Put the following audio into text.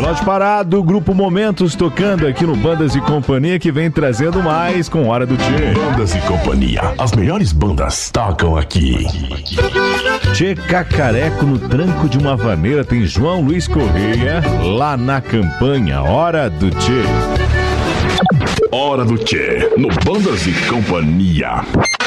Relógio parado, Grupo Momentos tocando aqui no Bandas e Companhia, que vem trazendo mais com Hora do Tchê. Bandas e Companhia, as melhores bandas tocam aqui. Tchê Cacareco no tranco de uma vaneira, tem João Luiz Correia lá na campanha. Hora do Tchê. Hora do Tchê, no Bandas e Companhia.